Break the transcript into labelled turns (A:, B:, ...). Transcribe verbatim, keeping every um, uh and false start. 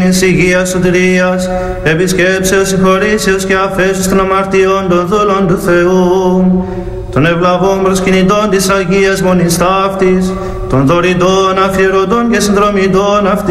A: υγείας, σωτηρίας, επισκέψεως, συγχωρήσεως και αφέσεως των αμαρτιών των δούλων του Θεού, των ευλαβών προσκυνητών της Αγίας Μονής Ταύτης, των δωρητών, αφιερωτών και συνδρομητών αυτής,